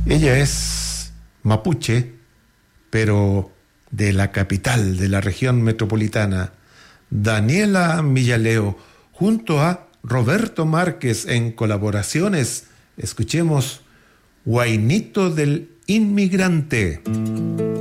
Ella es mapuche, pero de la capital de la región metropolitana, Daniela Millaleo, junto a Roberto Márquez en colaboraciones. Escuchemos Guainito del Inmigrante.